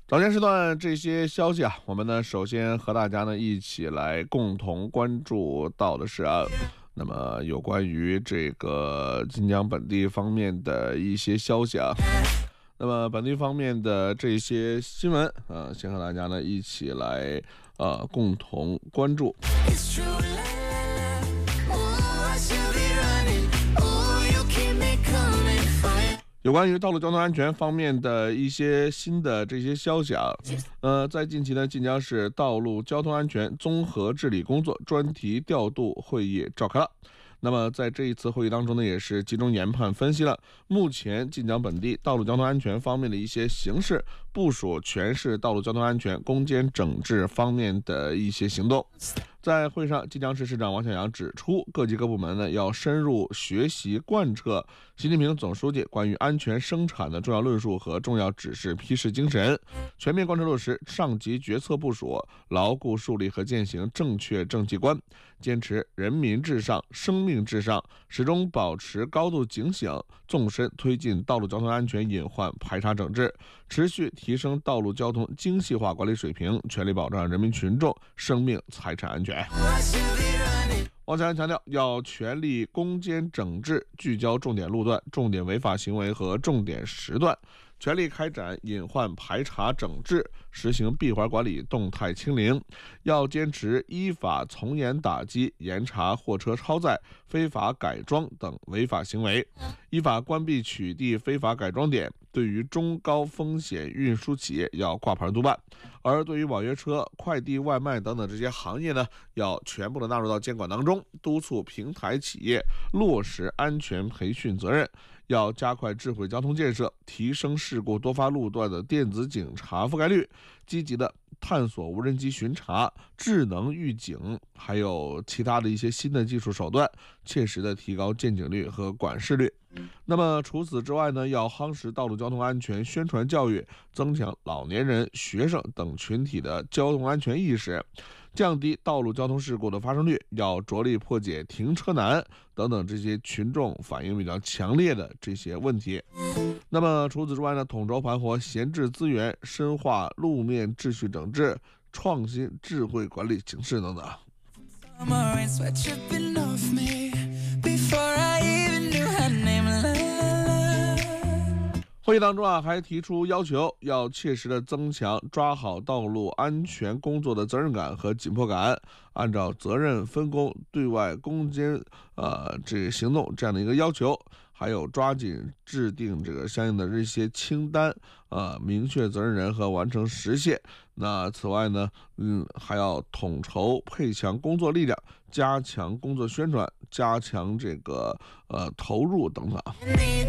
早间时段这些消息啊，我们呢首先和大家呢一起来共同关注到的是那么有关于这个晋江本地方面的一些消息啊。那么本地方面的这些新闻先和大家呢一起来共同关注。有关于道路交通安全方面的一些新的这些消息啊，在近期呢，晋江市道路交通安全综合治理工作专题调度会议召开了。那么在这一次会议当中呢，也是集中研判分析了目前晋江本地道路交通安全方面的一些形势，部署全市道路交通安全攻坚整治方面的一些行动。在会上，晋江市市长王小阳指出，各级各部门呢要深入学习贯彻习近平总书记关于安全生产的重要论述和重要指示批示精神，全面贯彻落实上级决策部署，牢固树立和践行正确政绩观，坚持人民至上、生命至上，始终保持高度警醒，纵深推进道路交通安全隐患排查整治，持续提升道路交通精细化管理水平，全力保障人民群众生命财产安全。王小阳强调，要全力攻坚整治，聚焦重点路段、重点违法行为和重点时段，全力开展隐患排查整治，实行闭环管理、动态清零。要坚持依法从严打击、严查货车超载、非法改装等违法行为，依法关闭取缔非法改装点。对于中高风险运输企业要挂牌督办，而对于网约车、快递、外卖等等这些行业呢，要全部的纳入到监管当中，督促平台企业落实安全培训责任。要加快智慧交通建设，提升事故多发路段的电子警察覆盖率，积极的探索无人机巡查、智能预警，还有其他的一些新的技术手段，切实的提高见警率和管事率。那么除此之外呢，要夯实道路交通安全宣传教育，增强老年人、学生等群体的交通安全意识，降低道路交通事故的发生率，要着力破解停车难等等这些群众反映比较强烈的这些问题。那么除此之外呢，统筹盘活闲置资源，深化路面秩序整治，创新智慧管理形式等等。会议当中还提出要求，要切实的增强抓好道路安全工作的责任感和紧迫感，按照责任分工对外攻坚这个行动这样的一个要求，还有抓紧制定这个相应的这些清单明确责任人和完成实现。那此外呢还要统筹配强工作力量，加强工作宣传，加强这个投入等等。